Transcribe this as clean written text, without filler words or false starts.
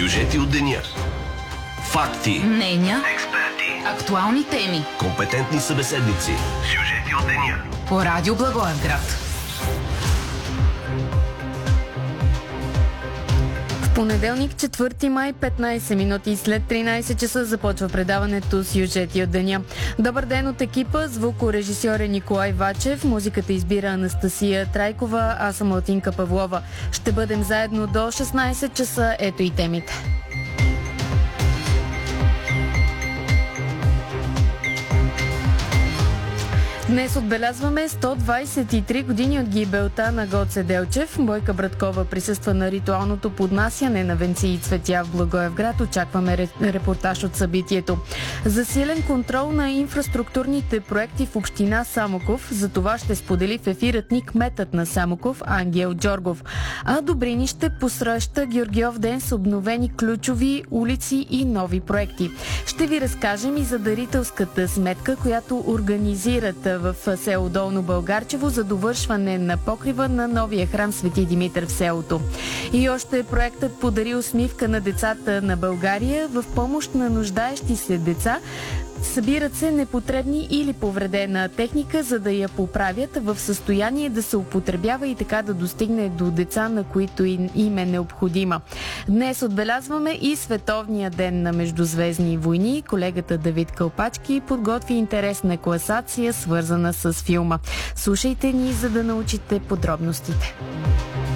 Сюжети от деня. Факти. Мнения. Експерти. Актуални теми. Компетентни събеседници. Сюжети от деня. По Радио Благоевград. Понеделник, 4 май, 15 минути след 13 часа започва предаването Сюжети от деня. Добър ден от екипа. Звукорежисьор е Николай Вачев, музиката избира Анастасия Трайкова, аз съм Латинка Павлова. Ще бъдем заедно до 16 часа. Ето и темите. Днес отбелязваме 123 години от гибелта на Гоце Делчев. Бойка Браткова присъства на ритуалното поднасяне на венци и цветя в Благоевград. Очакваме репортаж от събитието. Засилен контрол на инфраструктурните проекти в община Самоков. За това ще сподели в ефирът ни кметът на Самоков Ангел Джоргов. А Добрини ще посреща Георгиов ден с обновени ключови улици и нови проекти. Ще ви разкажем и за дарителската сметка, която организират в село Долно Българчево за довършване на покрива на новия храм Свети Димитър в селото. И още проектът подари усмивка на децата на България в помощ на нуждаещи се деца. Събират се непотребни или повредена техника, за да я поправят в състояние да се употребява и така да достигне до деца, на които им е необходима. Днес отбелязваме и Световния ден на междузвездни войни. Колегата Давид Кълпачки подготви интересна класация, свързана с филма. Слушайте ни, за да научите подробностите.